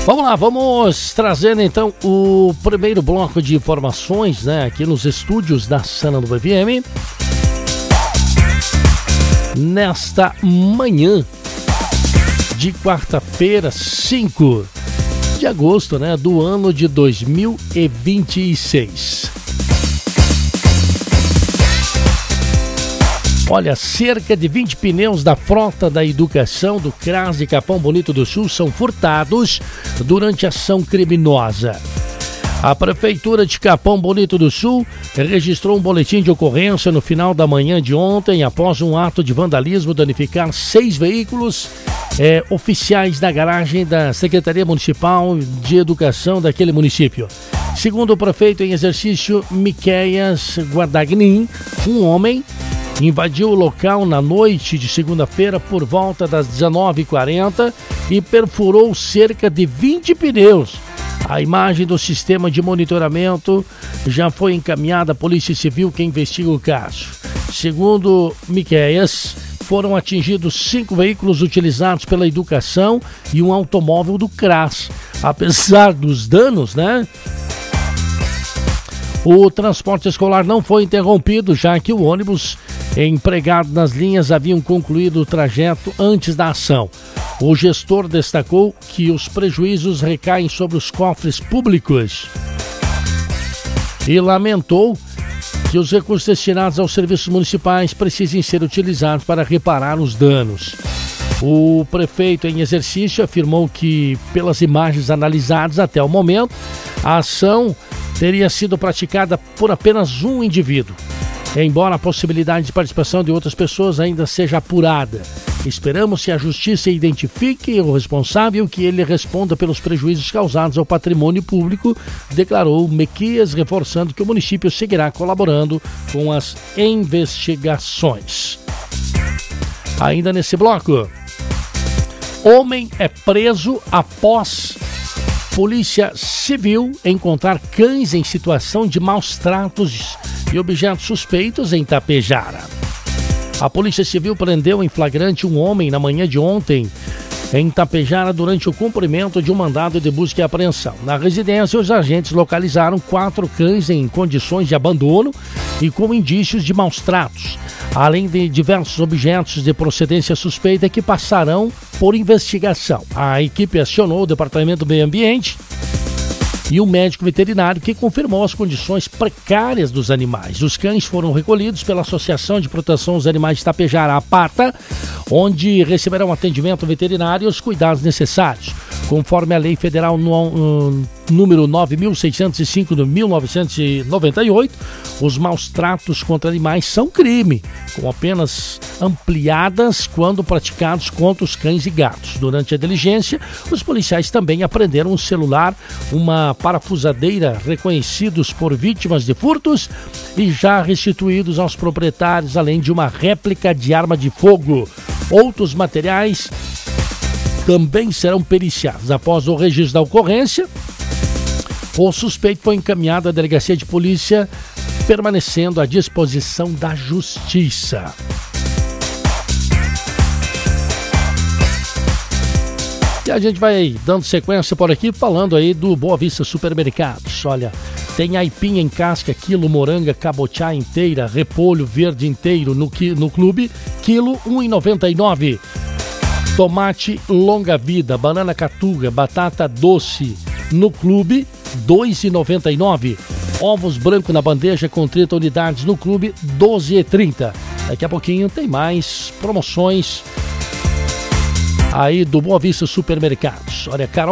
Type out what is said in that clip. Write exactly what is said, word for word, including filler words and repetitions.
Vamos lá, vamos trazendo então o primeiro bloco de informações, né, aqui nos estúdios da Sananduva F M. Nesta manhã de quarta-feira, cinco de agosto, né, do ano de dois mil e vinte e seis. Olha, cerca de vinte pneus da frota da educação do CRAS de Capão Bonito do Sul são furtados durante ação criminosa. A Prefeitura de Capão Bonito do Sul registrou um boletim de ocorrência no final da manhã de ontem, após um ato de vandalismo danificar seis veículos é, oficiais da garagem da Secretaria Municipal de Educação daquele município. Segundo o prefeito em exercício, Miqueias Guardagnin, um homem invadiu o local na noite de segunda-feira por volta das dezenove e quarenta e perfurou cerca de vinte pneus. A imagem do sistema de monitoramento já foi encaminhada à Polícia Civil, que investiga o caso. Segundo Miqueias, foram atingidos cinco veículos utilizados pela educação e um automóvel do CRAS. Apesar dos danos, né? O transporte escolar não foi interrompido, já que o ônibus empregado nas linhas haviam concluído o trajeto antes da ação. O gestor destacou que os prejuízos recaem sobre os cofres públicos e lamentou que os recursos destinados aos serviços municipais precisem ser utilizados para reparar os danos. O prefeito em exercício afirmou que, pelas imagens analisadas até o momento, a ação teria sido praticada por apenas um indivíduo, embora a possibilidade de participação de outras pessoas ainda seja apurada. Esperamos que a Justiça identifique o responsável e que ele responda pelos prejuízos causados ao patrimônio público, declarou Miqueias, reforçando que o município seguirá colaborando com as investigações. Ainda nesse bloco, homem é preso após Polícia Civil encontrar cães em situação de maus tratos e objetos suspeitos em Tapejara. A Polícia Civil prendeu em flagrante um homem na manhã de ontem em Tapejara durante o cumprimento de um mandado de busca e apreensão. Na residência, os agentes localizaram quatro cães em condições de abandono e com indícios de maus tratos, além de diversos objetos de procedência suspeita que passarão por investigação. A equipe acionou o Departamento do Meio Ambiente e o médico veterinário, que confirmou as condições precárias dos animais. Os cães foram recolhidos pela Associação de Proteção aos Animais de Tapejara, a APATA, onde receberão atendimento veterinário e os cuidados necessários. Conforme a Lei Federal no, no, número nove mil seiscentos e cinco de mil novecentos e noventa e oito, os maus tratos contra animais são crime, com penas ampliadas quando praticados contra os cães e gatos. Durante a diligência, os policiais também apreenderam um celular, uma parafusadeira reconhecidos por vítimas de furtos e já restituídos aos proprietários, além de uma réplica de arma de fogo. Outros materiais também serão periciados. Após o registro da ocorrência, o suspeito foi encaminhado à delegacia de polícia, permanecendo à disposição da justiça. E a gente vai dando sequência por aqui, falando aí do Boa Vista Supermercados. Olha, tem aipim em casca, quilo, moranga, cabotiá inteira, repolho verde inteiro no, no clube, quilo um real e noventa e nove centavos. Tomate longa vida, banana catuga, batata doce no clube, dois reais e noventa e nove centavos. Ovos brancos na bandeja com trinta unidades no clube, doze reais e trinta centavos. Daqui a pouquinho tem mais promoções aí do Boa Vista Supermercados. Olha, Carol